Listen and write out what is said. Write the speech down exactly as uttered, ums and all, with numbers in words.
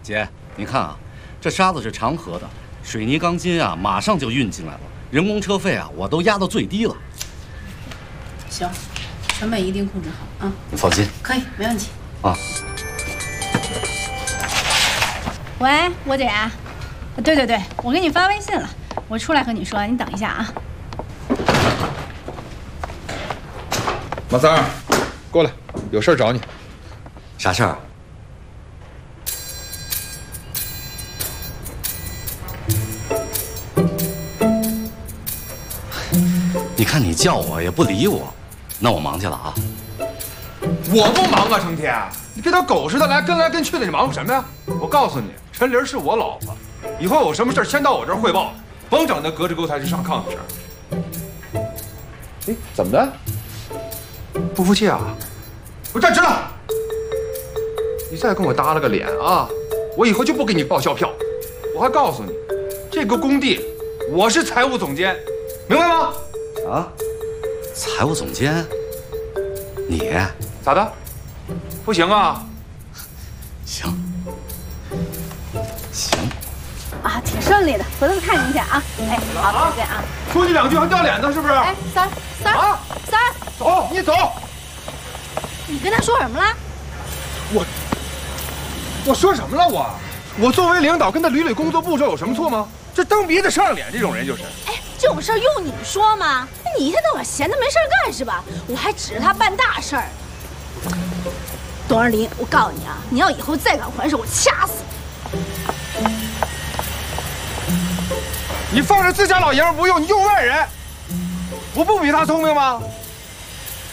姐，你看啊，这沙子是长河的，水泥钢筋啊，马上就运进来了。人工车费啊，我都压到最低了。 行，成本一定控制好啊。 你放心。 可以，没问题。 啊。 喂，我姐。对对对，我给你发微信了，我出来和你说，你等一下啊。 马三儿，过来，有事找你。 啥事儿？你看你叫我也不理我，那我忙去了啊。 我不忙啊，成天，你跟条狗似的来跟来跟去的，你忙活什么呀？我告诉你，陈玲是我老婆，以后有什么事先到我这儿汇报，甭整那隔着沟台去上炕的事儿。哎，怎么的？不服气啊？我站直了！你再跟我耷拉个脸啊，我以后就不给你报销票。我还告诉你，这个工地我是财务总监，明白吗？ 啊，财务总监，你咋的？不行啊？ 行，行啊，挺顺利的，回头看你一下啊。哎，好，再见啊。 说你两句还掉脸子是不是？ 哎，三儿，三儿， 啊， 三儿， 走，你走。 你跟他说什么了？ 我我说什么了？我我作为领导跟他捋捋工作步骤有什么错吗？这蹬鼻子上脸这种人就是。 哎，这种事儿用你说吗？你一天到晚闲的没事干是吧？我还指着他办大事儿。董二林，我告诉你啊，你要以后再敢还手，我掐死你！ 你放着自家老爷们不用，你用外人，我不比他聪明吗？